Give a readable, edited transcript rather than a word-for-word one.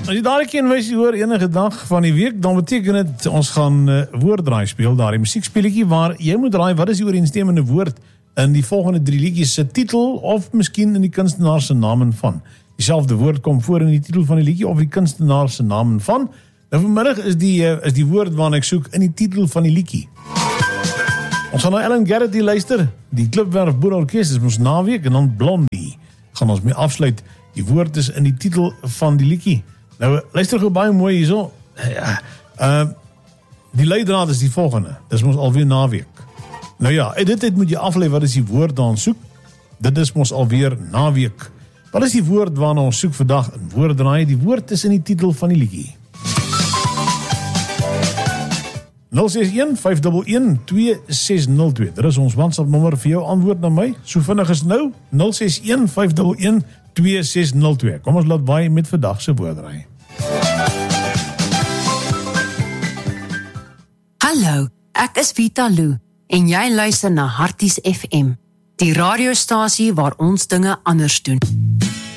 As jy daardie keer wys hoor enige dag van die week, dan beteken dit ons gaan woorddraai speel, daardie musiekspeletjie waar jy moet raai wat is die ooreenstemmende woord in die volgende 3 liedjies se titel of miskien in die kunstenaar se naam van. Dieselfde woord kom voor in die titel van die liedjie of die kunstenaar se naam van. Nou vanmiddag is die woord waarna ek soek in die titel van die liedjie. Ons gaan na Ellen Garrity luister. Die Klipwerf Boerorkes is ons naweek en dan Blondie. Gaan ons mee afsluit. Die woord is in die titel van die liedjie. Nou luister gou baie mooi hierso. Die leidraad is die volgende. Dis mos alweer naweek. Nou ja, dit moet jy aflei wat is die woord daar ons soek. Dit is mos alweer naweek. Wat is die woord waarna ons soek vandag in woorddraai? Die woord is in die titel van die liedjie. 061-511-2602. Dit is ons WhatsApp nommer vir jou antwoord na my. So vinnig is nou 061-511-2602. Kom ons laat waai met vandag se woorddraai. Hallo, ek is Vita Lou en jy luister na Harties FM, die radiostasie waar ons dinge anders doen.